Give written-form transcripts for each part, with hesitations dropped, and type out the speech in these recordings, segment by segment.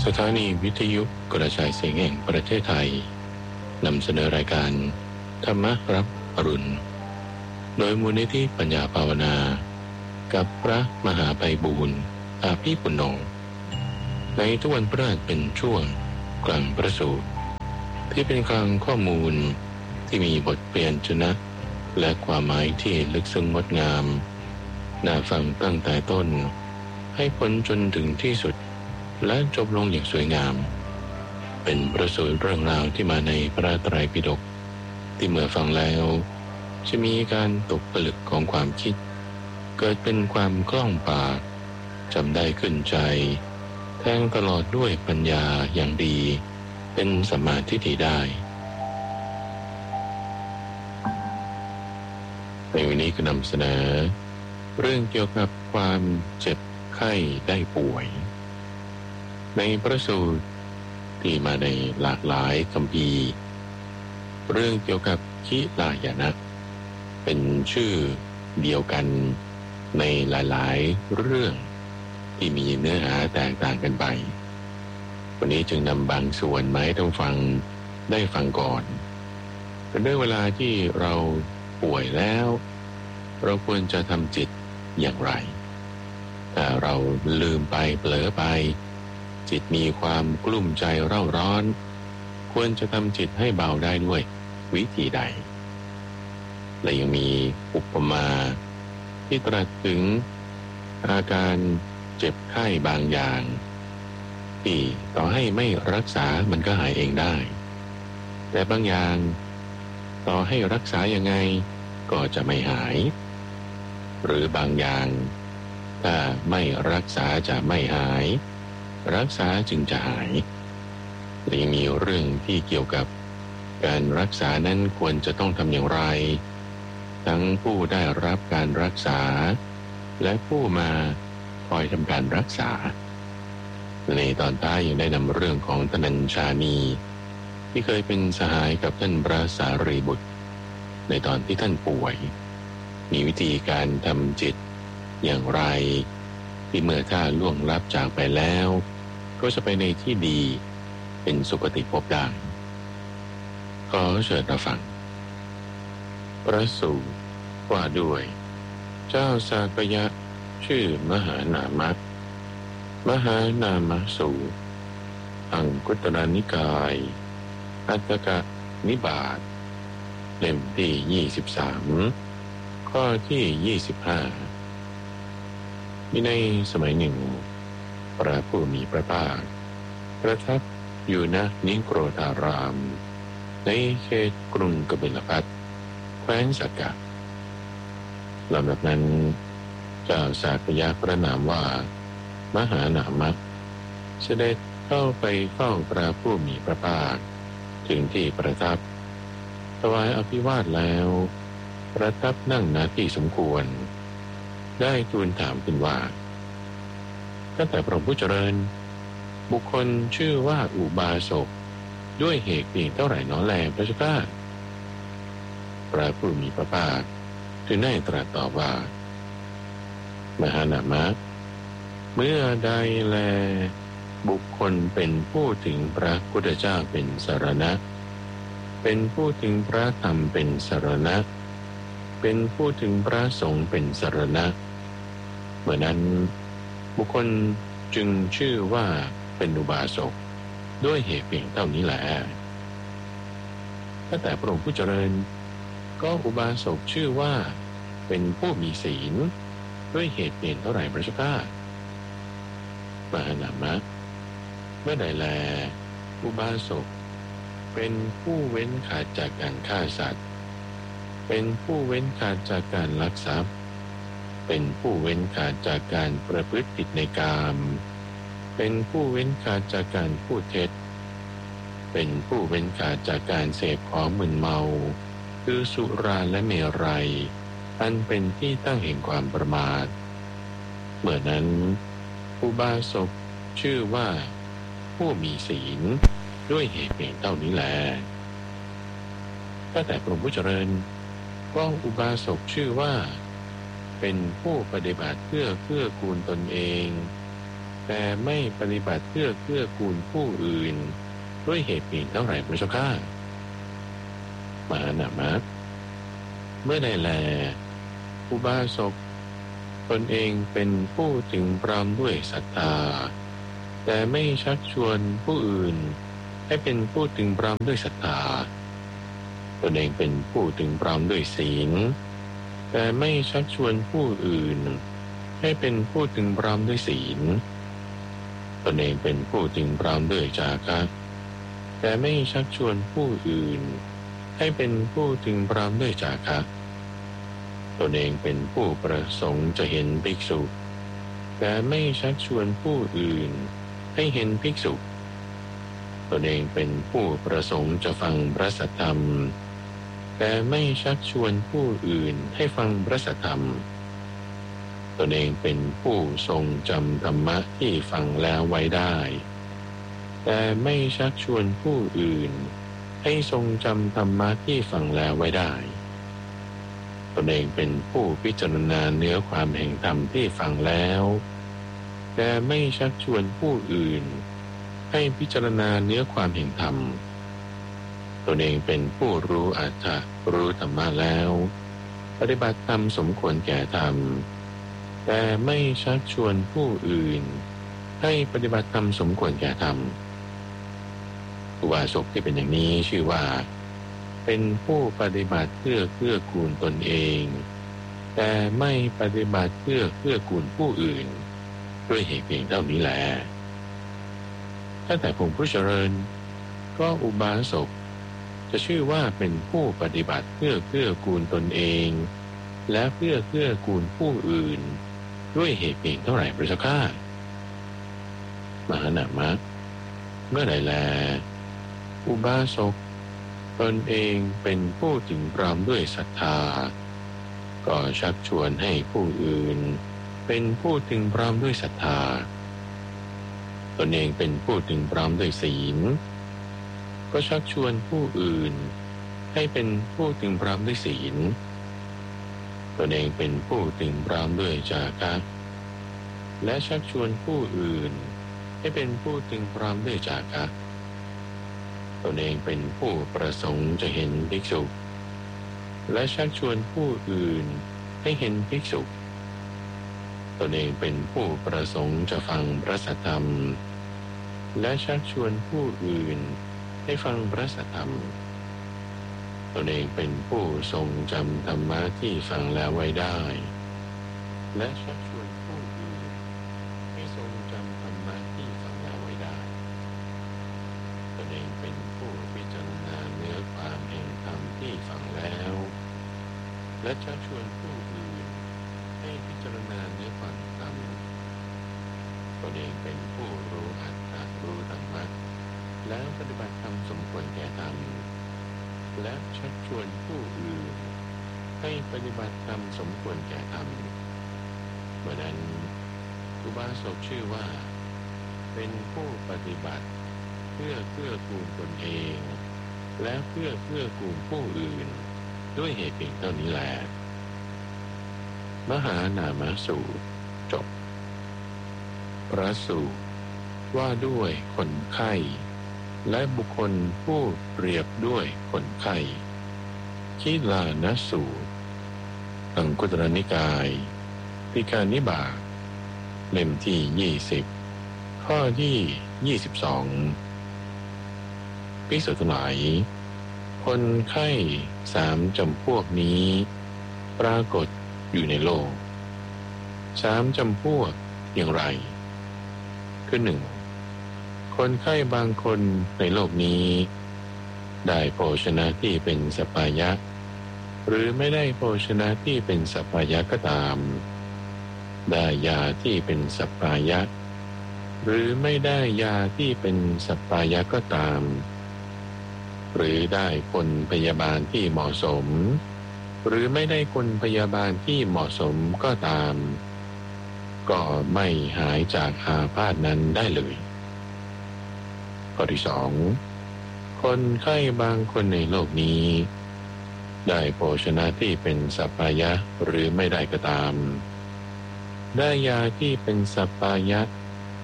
ถานีวิทยุกระจายเสียงแห่งประเทศไทยนำเสนอรายการธรรมรับอรุณโดยมูลนิธิปัญญาภาวนากับพระมหาไพบูลย์อาภีปุณโญในทุกวันพฤหัสเป็นช่วงกลางประสูติที่เป็นคลังข้อมูลที่มีบทเปลี่ยนชนะและความหมายที่ลึกซึ้งงดงามน่าฟังตั้งแต่ต้นให้พ้นจนถึงที่สุดและจบลงอย่างสวยงามเป็นประสูติเรื่องราวที่มาในพระไตรปิฎกที่เมื่อฟังแล้วจะมีการตกผลึกของความคิดเกิดเป็นความคล่องปากจำได้ขึ้นใจแทงตลอดด้วยปัญญาอย่างดีเป็นสัมมาทิฏฐิได้ในวันนี้ก็นำเสนอเรื่องเกี่ยวกับความเจ็บไข้ได้ป่วยในพระสูตรที่มาในหลากหลายคัมภีร์เรื่องเกี่ยวกับคิลายนะเป็นชื่อเดียวกันในหลายๆเรื่องที่มีเนื้อหาแตกต่างกันไปวันนี้จึงนำบางส่วนมาให้ท่านฟังได้ฟังก่อนเป็นด้วยเวลาที่เราป่วยแล้วเราควรจะทำจิตอย่างไรถ้าเราลืมไปเผลอไปจิตมีความกลุ้มใจเร่าร้อนควรจะทำจิตให้เบาได้ด้วยวิธีใดและยังมีอุปมาที่ตรัสถึงอาการเจ็บไข้บางอย่างที่ต่อให้ไม่รักษามันก็หายเองได้แต่บางอย่างต่อให้รักษายังไงก็จะไม่หายหรือบางอย่างถ้าไม่รักษาจะไม่หายรักษาจึงจะหายและยังมีเรื่องที่เกี่ยวกับการรักษานั้นควรจะต้องทำอย่างไรทั้งผู้ได้รับการรักษาและผู้มาคอยทำการรักษาในตอนท้ายยังได้นำเรื่องของธนัญชานีที่เคยเป็นสหายกับท่านพระสารีบุตรในตอนที่ท่านป่วยมีวิธีการทำจิตอย่างไรที่เมื่อท่านล่วงลับจากไปแล้วก็จะไปในที่ดีเป็นสุคติภพได้ขอเชิญรับฟังพระสูตรว่าด้วยเจ้าสากยะชื่อมหานามะมหานามสูตรอังคุตรนิกายอัตถกนิบาตเล่มที่23ข้อที่25มีในสมัยหนึ่งพระผู้มีพระภาคประทับอยู่ณนิโครธารามในเขตกรุงกบิลพัสต์แคว้นสักกะลำดับนั้นเจ้าสากยะพระนามว่ามหานามะเสด็จเข้าไปเฝ้าพระผู้มีพระภาคถึงที่ประทับถวายอภิวาทแล้วประทับนั่งณที่สมควรได้ทูลถามขึ้นว่าข้าแต่พระผู้เจริญบุคคลชื่อว่าอุบาสกด้วยเหตุเพียงเท่าไหร่น้อแลพระเจ้าข้าพระผู้มีพระภาคจึงได้ตรัสตอบว่ามหานามะเมื่อใดแลบุคคลเป็นผู้ถึงพระพุทธเจ้าเป็นสรณะเป็นผู้ถึงพระธรรมเป็นสรณะเป็นผู้ถึงพระสงฆ์เป็นสรณะเมื่อนั้นบุคคลจึงชื่อว่าเป็นอุบาสกด้วยเหตุเพียงเท่านี้แหละถ้าแต่พระองค์ผู้เจริญก็อุบาสกชื่อว่าเป็นผู้มีศีลด้วยเหตุเพียงเท่าไหร่พระเจ้าข้ามหานามะเมื่อใดแลอุบาสกเป็นผู้เว้นขาดจากการฆ่าสัตว์เป็นผู้เว้นขาดจากการลักทรัพย์เป็นผู้เว้นขาดจากการประพฤติผิดในกามเป็นผู้เว้นขาดจากการพูดเท็จเป็นผู้เว้นขาดจากการเสพของมึนเมาคือสุราและเมรัยอันเป็นที่ตั้งแห่งความประมาทเมื่อนั้นอุบาสกชื่อว่าผู้มีศีลด้วยเหตุเพียงเท่านี้แลถ้าแต่พระผู้เจริญก็อุบาสกชื่อว่าเป็นผู้ปฏิบัติเพื่อกูลตนเองแต่ไม่ปฏิบัติเพื่อเกื้อกูลผู้อื่นด้วยเหตุอื่นเท่าไหร่พระเจ้าข้ามหานามัสเมื่อใดแลอุบาสกตนเองเป็นผู้ถึงพร้อมด้วยศรัทธาแต่ไม่ชักชวนผู้อื่นให้เป็นผู้ถึงพร้อมด้วยศรัทธาตนเองเป็นผู้ถึงพร้อมด้วยศีลแต่ไม่ชักชวนผู้อื่นให้เป็นผู้ถึงพร้อมด้วยศีลตนเองเป็นผู้ถึงพร้อมด้วยจาคะแต่ไม่ชักชวนผู้อื่นให้เป็นผู้ถึงพร้อมด้วยจาคะตนเองเป็นผู้ประสงค์จะเห็นภิกษุแต่ไม่ชักชวนผู้อื่นให้เห็นภิกษุตนเองเป็นผู้ประสงค์จะฟังพระสัทธรรมแต่ไม่ชักชวนผู้อื่นให้ฟังพระสัทธรรมตนเองเป็นผู้ทรงจำธรรมะที่ฟังแล้วไว้ได้แต่ไม่ชักชวนผู้อื่นให้ทรงจำธรรมะที่ฟังแล้วไว้ได้ตนเองเป็นผู้พิจารณาเนื้อความแห่งธรรมที่ฟังแล้วแต่ไม่ชักชวนผู้อื่นให้พิจารณาเนื้อความแห่งธรรมตนเองเป็นผู้รู้อัตถะรู้ธรรมะแล้วปฏิบัติธรรมสมควรแก่ธรรมแต่ไม่ชักชวนผู้อื่นให้ปฏิบัติธรรมสมควรแก่ธรรมอุบาสกที่เป็นอย่างนี้ชื่อว่าเป็นผู้ปฏิบัติเพื่อเกื้อกูลตนเองแต่ไม่ปฏิบัติเพื่อเกื้อกูลผู้อื่นด้วยเหตุเพียงเท่านี้แหละถ้าแต่ผมผู้เจริญก็อุบาสกจะชื่อว่าเป็นผู้ปฏิบัติเพื่อเกื้อกูลตนเองและเพื่อเกื้อกูลผู้อื่นด้วยเหตุเพียงเท่าไหร่พระเจ้าข้ามหานามัสเมื่อใดแลอุบาสกตนเองเป็นผู้ถึงพร้อมด้วยศรัทธาก็ชักชวนให้ผู้อื่นเป็นผู้ถึงพร้อมด้วยศรัทธาตนเองเป็นผู้ถึงพร้อมด้วยศีลก็ชักชวนผู้อื่นให้เป็นผู้ถึงพร้อมด้วยศีลตนเองเป็นผู้ถึงพร้อมด้วยจาคะและชักชวนผู้อื่นให้เป็นผู้ถึงพร้อมด้วยจาคะตนเองเป็นผู้ประสงค์จะเห็นภิกษุและชักชวนผู้อื่นให้เห็นภิกษุตนเองเป็นผู้ประสงค์จะฟังพระสัทธรรมและชักชวนผู้อื่นให้ฟังพระสัทธรรมตนเองเป็นผู้ทรงจำธรรมะที่ฟังแล้วไว้ได้และชักชวนผู้อื่นให้ทรงจำธรรมะที่ฟังแล้วไว้ได้ตนเองเป็นผู้พิจารณาเนื้อความแห่งธรรมที่ฟังแล้วและชักชวนผู้อื่นให้พิจารณาเนื้อความธรรมตนเองเป็นผู้รู้อัตถะรู้ธรรมะแล้วปฏิบัติธรรมสมควรแก่ธรรมและชักชวนผู้อื่นให้ปฏิบัติธรรมสมควรแก่ธรรมเมื่อนั้นอุบาสกชื่อว่าเป็นผู้ปฏิบัติเพื่อเกื้อกูลตนเองและเพื่อเกื้อกูลผู้อื่นด้วยเหตุเพียงเท่านี้แหละมหานามสูตรจบพระสูตรว่าด้วยคนไข้และบุคคลผู้เปรียบด้วยคนไข้คีลานสูตรอังคุตรนิกายติกานิบาตเล่มที่20ข้อที่22ภิกษุทั้งหลายคนไข้3จำพวกนี้ปรากฏอยู่ในโลก3จำพวกอย่างไรคือ1คนไข้บางคนในโลกนี้ได้โภชนะที่เป็นสัปปายะหรือไม่ได้โภชนะที่เป็นสัปปายะก็ตามได้ยาที่เป็นสัปปายะหรือไม่ได้ยาที่เป็นสัปปายะก็ตามหรือได้คนพยาบาลที่เหมาะสมหรือไม่ได้คนพยาบาลที่เหมาะสมก็ตามก็ไม่หายจากอาพาธนั้นได้เลยข้อที่2คนไข้บางคนในโลกนี้ได้โภชนะที่เป็นสัปปายะหรือไม่ได้ก็ตามได้ยาที่เป็นสัปปายะ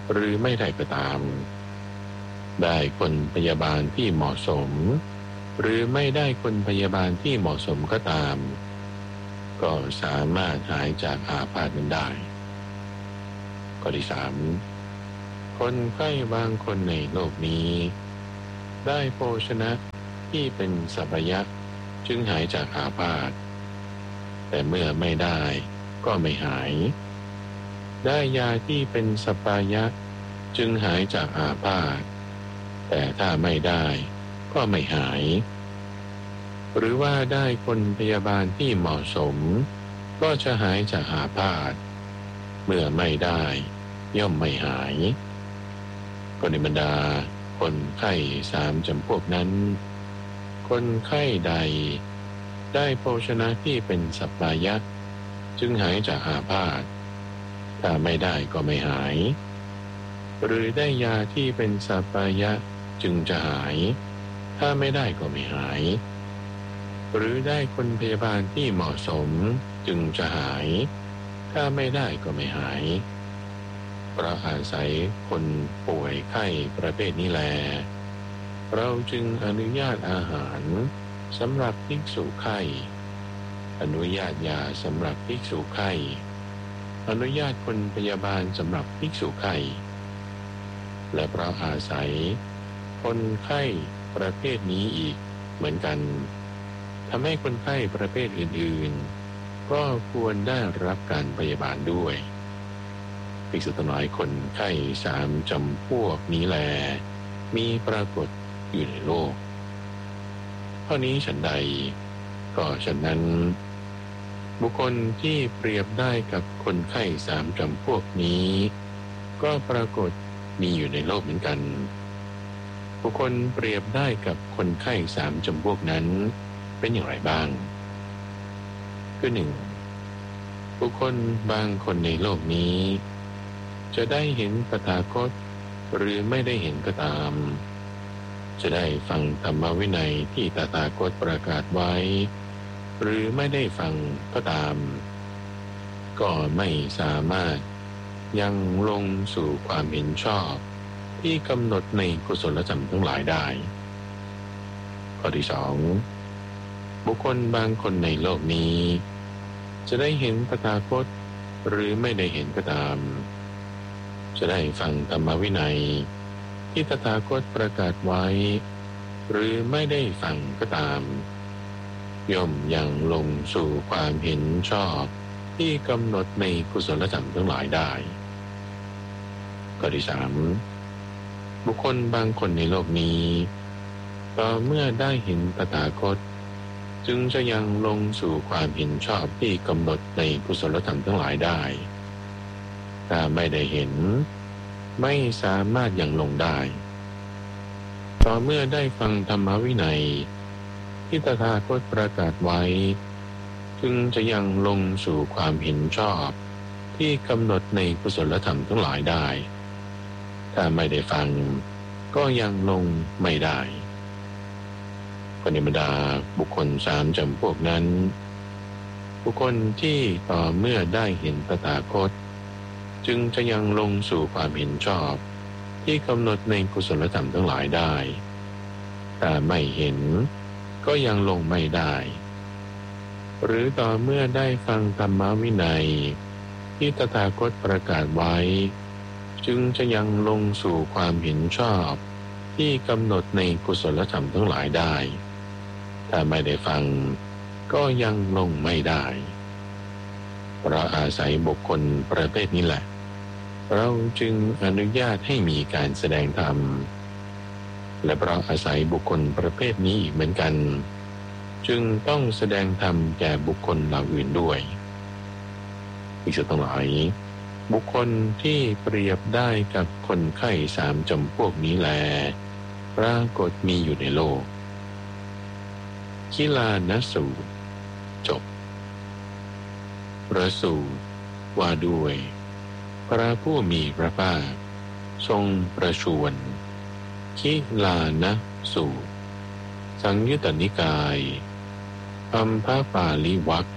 หรือไม่ได้ก็ตามได้คนพยาบาลที่เหมาะสมหรือไม่ได้คนพยาบาลที่เหมาะสมก็ตามก็สามารถหายจากอาพาธนั้นได้ข้อที่สามคนไข้บางคนในโลกนี้ได้โภชนะที่เป็นสัพยะจึงหายจากอาพาธแต่เมื่อไม่ได้ก็ไม่หายได้ยาที่เป็นสัพยะจึงหายจากอาพาธแต่ถ้าไม่ได้ก็ไม่หายหรือว่าได้คนพยาบาลที่เหมาะสมก็จะหายจากอาพาธเมื่อไม่ได้ย่อมไม่หายก็ในบรรดาคนไข้สามจำพวกนั้นคนไข้ใดได้โภชนะที่เป็นสัพพายะจึงหายจากอาพาธถ้าไม่ได้ก็ไม่หายหรือได้ยาที่เป็นสัพพายะจึงจะหายถ้าไม่ได้ก็ไม่หายหรือได้คนพยาบาลที่เหมาะสมจึงจะหายถ้าไม่ได้ก็ไม่หายเพราะอาศัยคนป่วยไข้ประเภทนี้แลเราจึงอนุญาตอาหารสำหรับภิกษุไข้อนุญาตยาสำหรับภิกษุไข้อนุญาตคนพยาบาลสำหรับภิกษุไข้และเพราะอาศัยคนไข้ประเภทนี้อีกเหมือนกันทำให้คนไข้ประเภทอื่นๆก็ควรได้รับการพยาบาลด้วยภิกษุทั้งหลายคนไข้สามจำพวกนี้แลมีปรากฏอยู่ในโลกข้อนี้ฉันใดก็ฉะนั้นบุคคลที่เปรียบได้กับคนไข้สามจำพวกนี้ก็ปรากฏมีอยู่ในโลกเหมือนกันบุคคลเปรียบได้กับคนไข้สามจำพวกนั้นเป็นอย่างไรบ้างคือหนึ่งบุคคลบางคนในโลกนี้จะได้เห็นตถาคตหรือไม่ได้เห็นก็ตามจะได้ฟังธรรมวินัยที่ตถาคตประกาศไว้หรือไม่ได้ฟังก็ตามก็ไม่สามารถยังลงสู่ความเห็นชอบที่กำหนดในกุศลธรรมทั้งหลายได้ข้อที่สองบุคคลบางคนในโลกนี้จะได้เห็นตถาคตหรือไม่ได้เห็นก็ตามจะได้ฟังธรรมวินัยที่ตถาคตประกาศไว้หรือไม่ได้ฟังก็ตามย่อมยังลงสู่ความเห็นชอบที่กำหนดในกุศลธรรมทั้งหลายได้ข้อที่สามบุคคลบางคนในโลกนี้ต่อเมื่อได้เห็นตถาคตจึงจะยังลงสู่ความเห็นชอบที่กำหนดในกุศลธรรมทั้งหลายได้ถ้าไม่ได้เห็นไม่สามารถยังลงได้ต่อเมื่อได้ฟังธรรมวินัยที่ตถาคตประกาศไว้จึงจะยังลงสู่ความเห็นชอบที่กำหนดในกุศลธรรมทั้งหลายได้ถ้าไม่ได้ฟังก็ยังลงไม่ได้ปณิบรรดาบุคคลสามจำพวกนั้นบุคคลที่ต่อเมื่อได้เห็นตถาคตจึงจะยังลงสู่ความเห็นชอบที่กำหนดในกุศลธรรมทั้งหลายได้ถ้าไม่เห็นก็ยังลงไม่ได้หรือต่อเมื่อได้ฟังธรรมวินัยที่ตถาคตประกาศไว้จึงจะยังลงสู่ความเห็นชอบที่กำหนดในกุศลธรรมทั้งหลายได้ถ้าไม่ได้ฟังก็ยังลงไม่ได้เพราะอาศัยบุคคลประเภทนี้แหละเราจึงอนุญาตให้มีการแสดงธรรมและเพราะอาศัยบุคคลประเภทนี้อีกเหมือนกันจึงต้องแสดงธรรมแก่บุคคลเหล่าอื่นด้วยภิกษุทั้งหลายบุคคลที่เปรียบได้กับคนไข้สามจำพวกนี้แลปรากฏมีอยู่ในโลกคิลานสูตรจบพระสูตรว่าด้วยพระผู้มีพระภาคทรงประชวรคิลานสูตรสังยุตตนิกายอัมพปาลิวรรค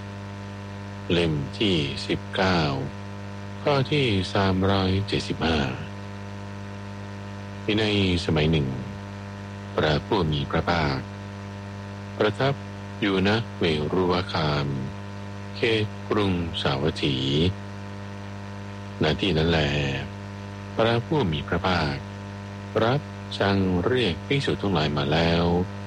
เล่มที่19ข้อที่375 ในสมัยหนึ่งพระผู้มีพระภาคประทับอยู่ณเวรุวคามเขตกรุงสาวัตถีณที่นั้นแลพระผู้มีพระภาครับสั่งเรียกภิกษุทั้งหลายมาแล้ว